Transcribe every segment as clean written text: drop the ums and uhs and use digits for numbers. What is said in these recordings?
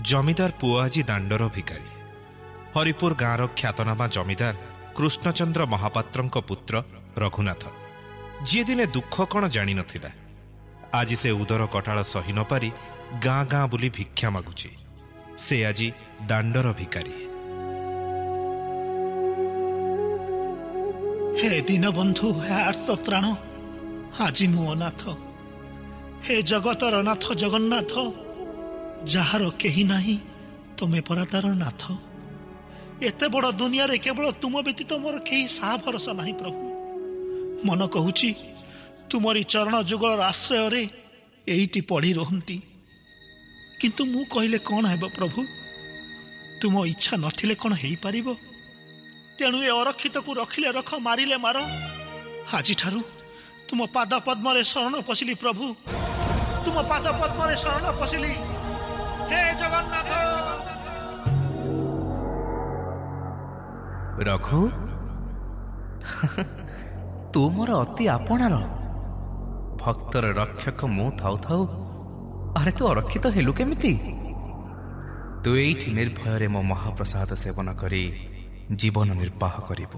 जमीदार पुओ आज दांडर भिकारी। हरिपुर गाँवर ख्यातनामा जमीदार कृष्णचंद्र महापात्रंक पुत्र रघुनाथ, जी दिने दुख कण जानी नथिला। आज से उदर कटाळ सही न पारी गाँ गाँ बुली भिक्षा मागुची। से आज दांडर भिकारी। हे दीनबंधु, हे आर्तत्राण, आज मु अनाथ। हे जगतर नाथ जगन्नाथ, जार केही नाही तमे परातार नाथ। एते बड़ दुनिया रे केवल तुम व्यतीत मोर केही साहा भरोसा नाही प्रभु। मन कहूची तुमरी चरण जुगल आश्रय रे एइटी पढ़ी रहंती, किंतु मु कहले कौन हेब प्रभु? तुम इच्छा नथिले कौन हेई पारिबो? तेणु ए अरक्षित को रखिले रख, मारिले मार। आज ठारू तुम पाद पद्म रे शरण पशिली प्रभु, तुम पाद पद्म रे शरण पशिली। हे जगन्नाथ। रघु, तू मोर अति आपणार भक्तर रक्षक मु थाउ थाउ अरे तू अरक्षित हेलु केमिति? तू एठी निर्भय मो महाप्रसाद सेवन करी जीवन निर्वाह करिबु।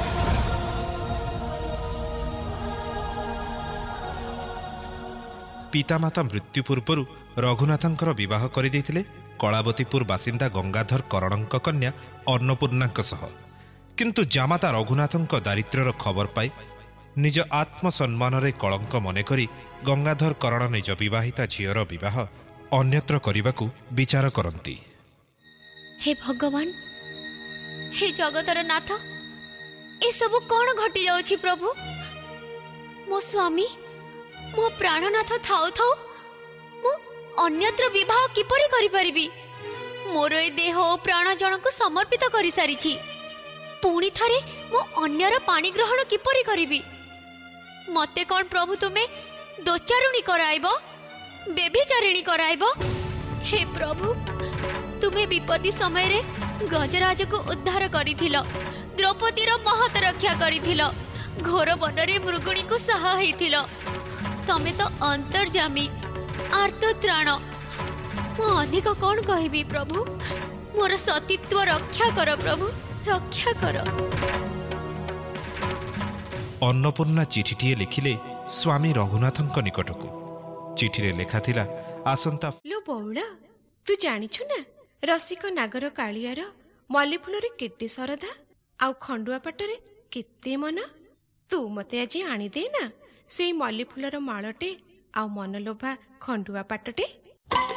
पितामाता मृत्यु पूर्वर रघुनाथंकर विवाह करदेइथिले कलावतीपुर बासिंदा गंगाधर करणंक कन्या अन्नपूर्णांक सह। किंतु जामाता रघुनाथंक दारिद्र्यर खबर पाई निज आत्मसम्मान रे कलंक मने करी गंगाधर करण निज विवाहिता झीयर विवाह अन्यत्र करने विचार करती। हे भगवान, हे जगतर नाथ, ए सब कौन घटी जाउछि प्रभु? मो स्वामी, मो प्राणनाथ थाउ थाउ मु अन्यत्र विवाह किपरि करि परिबि? मोर ए देह ओ प्राण जनक समर्पित करि सारिछि। पुणी थरे मो अन्यर पानी ग्रहण किपरि करिबि? मते कौन प्रभु तुमे दोचारुणी कराइब, बेभिचारिणी कराइब? हे प्रभु, तुमे विपत्ति समय रे गजराज को उद्धार करिथिल, द्रौपदी रो महत रक्षा करिथिल, घोर बनरे मृगुणी को सहा हेथिल। तमे तो अंतर्जामी, आर्तत्राण। मो अधिक कौन कहबी प्रभु? मोर सतीत्व रक्षा कर प्रभु, रक्षा कर। अन्नपूर्णा चिठीटीए लिखिले स्वामी रघुनाथंक निकटकू। चिठीरे लेखा थिला आसंता। लो बौल, तू जानिछु ना रसिक नागर कालियार मल्ली फुलरे केते सरधा आउ खंडुआ पाटरे केते मन। तू मते आज आनी दे ना सेई मल्ली फुलर माळटे आउ मनलोभा खंडुआ पाटटे।